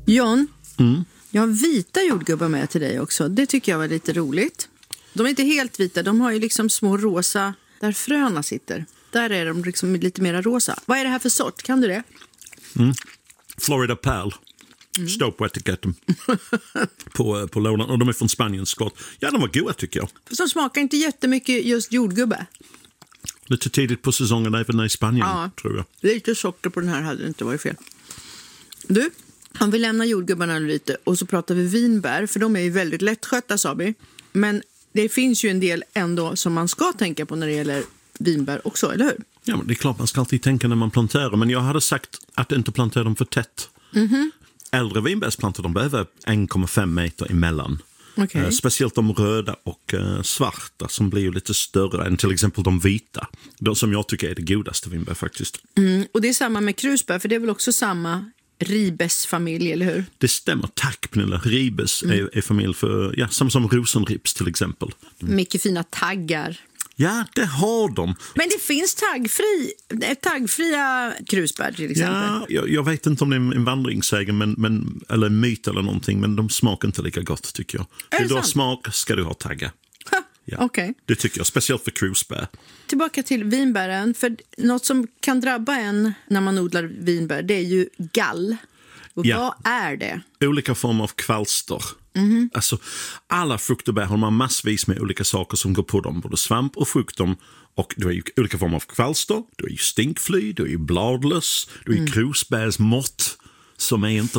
John, jag har vita jordgubbar med till dig också. Det tycker jag var lite roligt. De är inte helt vita, de har ju liksom små rosa, där fröna sitter. Där är de liksom lite mer rosa. Vad är det här för sort? Kan du det? Florida Pearl. Står på etiketten på lådan. Och de är från Spanien, skott. Ja, de var goda tycker jag. För de smakar inte jättemycket just jordgubbe. Lite tidigt på säsongen även i Spanien, tror jag. Lite socker på den här hade det inte varit fel. Du, om vi lämnar jordgubbarna lite och så pratar vi vinbär. För de är ju väldigt lättskötta, sa vi. Men det finns ju en del ändå som man ska tänka på när det gäller vinbär också, eller hur? Ja, men det är klart man ska alltid tänka när man planterar. Men jag hade sagt att inte plantera dem för tätt. Äldre vinbärsplantor, de behöver 1,5 meter emellan. Okay. Speciellt de röda och svarta som blir ju lite större än till exempel de vita. De som jag tycker är det godaste vinbär faktiskt. Och det är samma med krusbär, för det är väl också samma ribesfamilj, eller hur? Det stämmer, tack Pernilla. Ribes är familj för, ja, som rosenrips till exempel. Mycket fina taggar. Ja, det har de. Men det finns taggfria krusbär till exempel. Ja, jag vet inte om det är en vandringssägen eller en myt eller någonting, men de smakar inte lika gott tycker jag. Vill du ha smak ska du ha taggar. Ja, okay. Det tycker jag, speciellt för krusbär. Tillbaka till vinbären, för något som kan drabba en när man odlar vinbär, det är ju gall. Och vad är det? Olika former av kvalster. Alltså, alla frukt och bär har man massvis med olika saker som går på dem. Både svamp och frukt. Och du har ju olika former av kvalster. Du har ju stinkfly, du har ju bladlöss, du har ju krusbärsmått som är inte